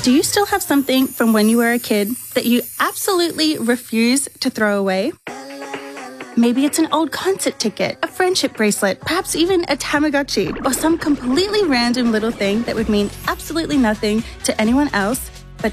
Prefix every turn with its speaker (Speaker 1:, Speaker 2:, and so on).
Speaker 1: Do you still have something from when you were a kid that you absolutely refuse to throw away? Maybe it's an old concert ticket, a friendship bracelet, perhaps even a Tamagotchi, or some completely random little thing that would mean absolutely nothing to anyone else,